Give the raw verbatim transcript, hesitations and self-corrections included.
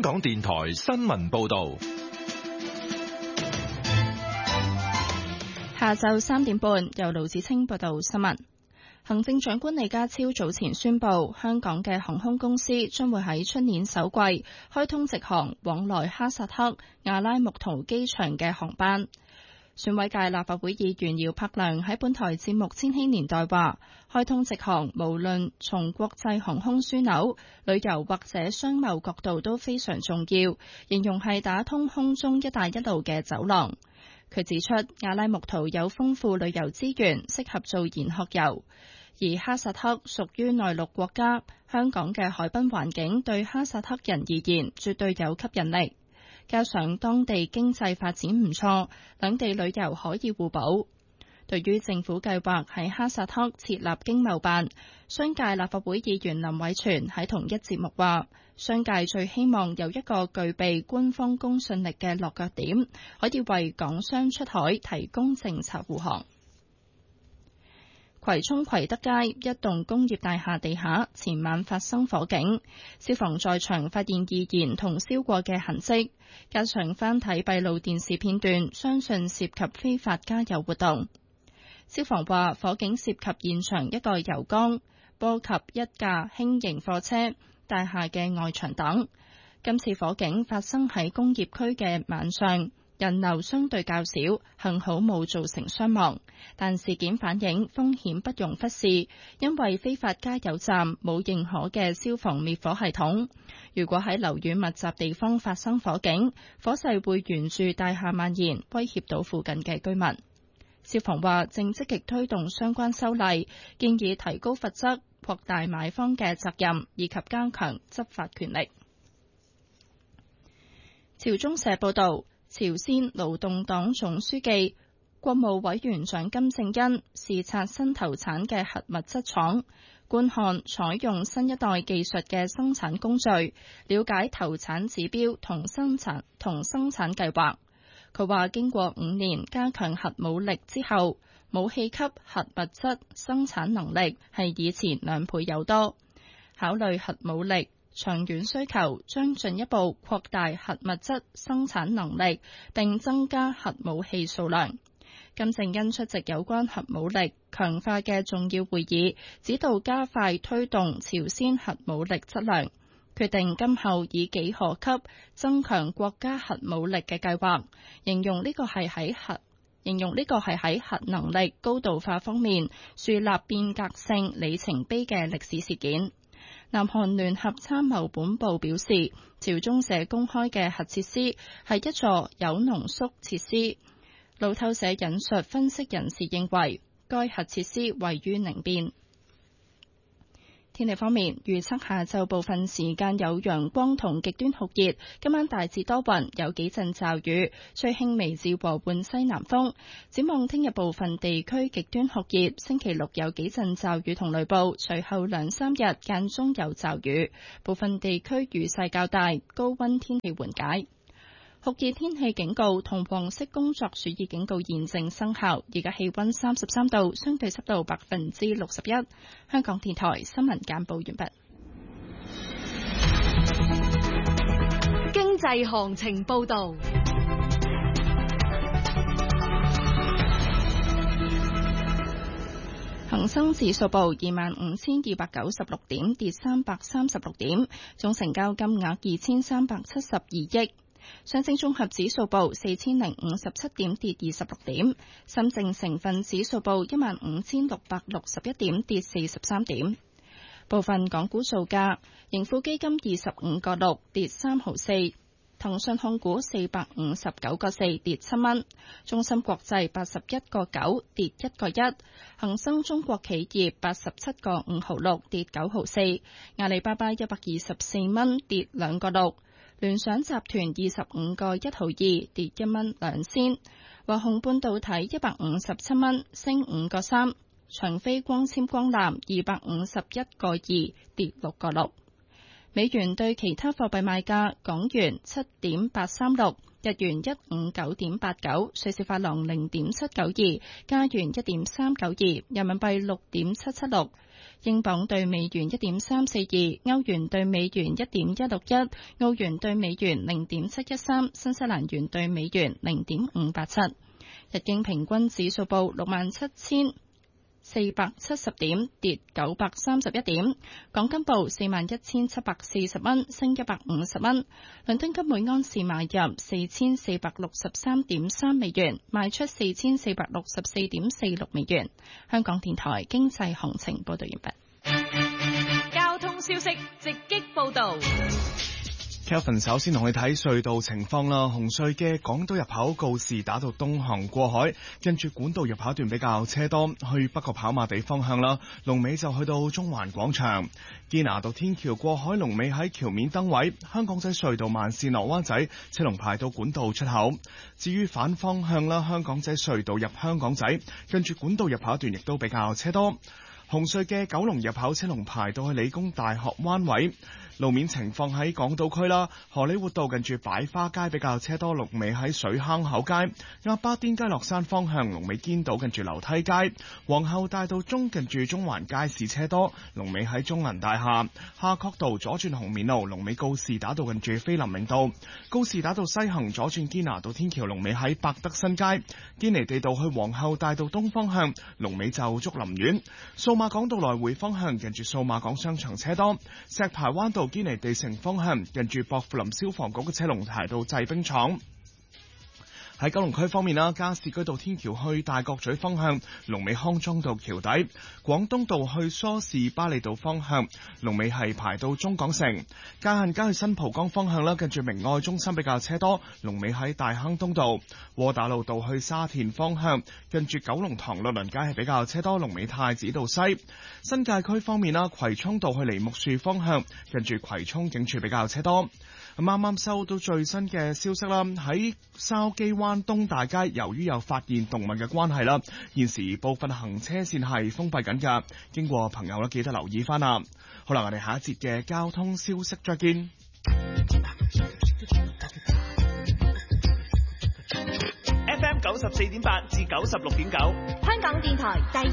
港電台新聞報道。 下晝三點半，由盧子清報道新聞。行政長官李家超早前宣布，香港嘅航空公司將會喺出年首季開通直航往來哈薩克阿拉木圖機場嘅航班。選委界立法會議員姚柏良喺本台節目《千禧年代》話，開通直航無論從國際航空樞紐、旅遊或者商貿角度都非常重要，形容係打通空中一帶一路嘅走廊。佢指出，阿拉木圖有豐富旅遊資源，適合做研學遊，而哈薩克屬於內陸國家，香港嘅海濱環境對哈薩克人而言絕對有吸引力。加上當地經濟發展唔錯，兩地旅遊可以互補。對於政府計劃喺哈薩克設立經貿辦，商界立法會議員林偉全喺同一節目話，商界最希望有一個具備官方公信力嘅落腳點，可以為港商出海提供政策護航。葵涌葵德街一棟工業大廈地下前晚發生火警，消防在場發現易燃同燒過嘅痕跡，加上翻睇閉路電視片段，相信涉及非法加油活動。消防話火警涉及現場一個油缸，波及一架輕型貨車、大廈嘅外牆等。今次火警發生喺工業區嘅晚上，人流相對較少，幸好冇造成傷亡。但事件反映風險不容忽視，因為非法加油站冇認可嘅消防滅火系統。如果喺樓宇密集地方發生火警，火勢會沿住大廈蔓延，威脅到附近嘅居民。消防話正積極推動相關修例，建議提高罰則、擴大買方嘅責任，以及加強執法權力。朝中社報導，朝鮮勞動黨總書記、國務委員長金正恩視察新投產嘅核物質廠，觀看採用新一代技術嘅生產工序，了解投產指標同生產同生產計劃。佢話經過五年加強核武力之後，武器級核物質生產能力係以前兩倍有多。考慮核武力長遠需求，將進一步擴大核物質生產能力，並增加核武器數量。金正恩出席有關核武力強化嘅重要會議，指導加快推動朝鮮核武力質量，決定今後以幾何級增強國家核武力嘅計劃，形容呢個係喺核形容呢個係喺核能力高度化方面樹立變革性里程碑嘅歷史事件。南韓聯合參謀本部表示，朝中社公開嘅核設施係一座鈾濃縮設施。路透社引述分析人士認為，該核設施位於寧邊。天氣方面，預測下晝部分時間有陽光同極端酷熱，今晚大致多雲，有幾陣驟雨，吹輕微至和緩西南風。展望聽日部分地區極端酷熱，星期六有幾陣驟雨同雷暴，隨後兩三日間中有驟雨，部分地區雨勢較大，高溫天氣緩解。酷熱天氣警告同黃色工作暑熱警告現正生效。而家氣溫三十三度，相對濕度百分之六十一。香港電台新聞簡報完畢。 經濟行情報道。 恒生指數報二萬五千二百九十六點，跌三百三十六點，總成交金額二千三百七十二億。上證綜合指數報四千零五十七點，跌二十六點。深證成分指數報一萬五千六百六十一點，跌四十三點。部分港股數價：盈富基金二十五個六，跌三毫四；騰訊控股四百五十九個四，跌七蚊；中芯國際八十一個九，跌一個一；恒生中國企業八十七個五毫六，跌九毫四；阿里巴巴一百二十四蚊，跌兩個六。聯想集團二十五個一毫二，跌一蚊兩仙；華虹半導體一百五十七蚊，升五個三；長飛光纖光纜二百五十一個二，跌六個六。美元對其他貨幣賣價：港元七點八三六，日元一五九點八九，瑞士法郎零點七九二，加元一點三九二，人民幣六點七七六， 英鎊對美元一點三四二，歐元對美元一點一六一，澳元對美元零點七一三，新西蘭元對美元零點五八七。日經平均指數報六萬七千四百七十點，跌九百三十一點。港金報四萬一千七百四十蚊，升一百五十蚊。倫敦金每安士買入四千四百六十三點三美元，賣出四千四百六十四點四六美元。香港電台經濟行情報道完畢。 交通消息直擊報道。 Kelvin 首先同你睇隧道情況啦，紅隧嘅港島入口告士打道東行過海，跟住管道入口段比較車多，去北角跑馬地方向啦，龍尾就去到中環廣場。堅拿道天橋過海龍尾喺橋面燈位，香港仔隧道慢線落灣仔車龍排到管道出口。至於反方向啦，香港仔隧道入香港仔，跟住管道入口段亦都比較車多。紅隧嘅九龍入口車龍排到去理工大學灣位。路面情況喺港島區啦，荷里活道近住擺花街比較車多，龍尾喺水坑口街；鴨巴甸街落山方向龍尾堅道近住樓梯街；皇后大道中近住中環街市車多，龍尾喺中銀大廈；夏慤道左轉紅棉路龍尾告士打道近住菲林明道；告士打道西行左轉堅拿道天橋龍尾喺百德新街；堅尼地道去皇后大道東方向龍尾就竹林苑；數碼港道來回方向近住數碼港商場車多；石排灣道堅尼地城方向近住薄扶林消防局嘅車龍排到製冰廠。喺九龍區方面啦，加士居道天橋去大角咀方向龍尾康莊道橋底，廣東道去梳士巴利道方向龍尾係排到中港城。界限街去新蒲崗方向啦，近住明愛中心比較車多，龍尾喺大坑東道。窩打老道去沙田方向近住九龍塘律倫街係比較車多，龍尾太子道西。新界區方面啦，葵涌道去梨木樹方向近住葵涌警署比較車多。咁啱啱收到最新嘅消息啦，喺筲箕灣東大街，由於有發現動物嘅關係啦，現時部分行車線係封閉緊㗎，經過朋友咧記得留意翻啦。好啦，我哋下一節嘅交通消息再見。 F M 九十四點八至九十六點九， 香港電台第